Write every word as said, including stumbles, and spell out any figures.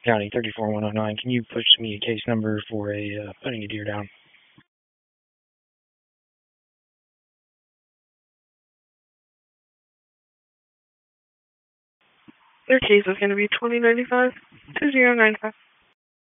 County thirty-four one oh nine. Can you push me a case number for a uh, putting a deer down? Their case is going to be twenty ninety-five two zero nine five.